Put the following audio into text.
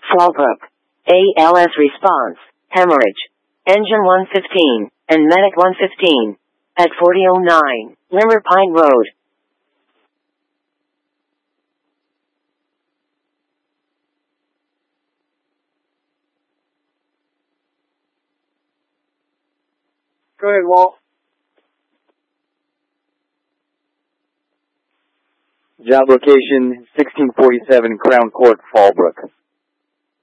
Fallbrook. ALS response. Hemorrhage. Engine 115 and Medic 115 at 4009 Limber Pine Road. Go ahead, Walt. Job location 1647 Crown Court, Fallbrook.